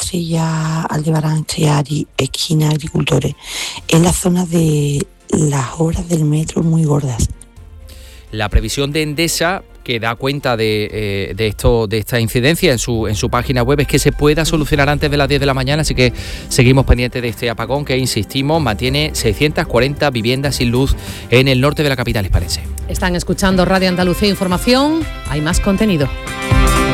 Estrella, Aldebarán, Cheari, esquina Agricultores. Es la zona de las obras del metro muy gordas. La previsión de Endesa, que da cuenta de esta incidencia en su página web, es que se pueda solucionar antes de las 10 de la mañana, así que seguimos pendientes de este apagón que, insistimos, mantiene 640 viviendas sin luz en el norte de la capital hispalense. Están escuchando Radio Andalucía Información, hay más contenido.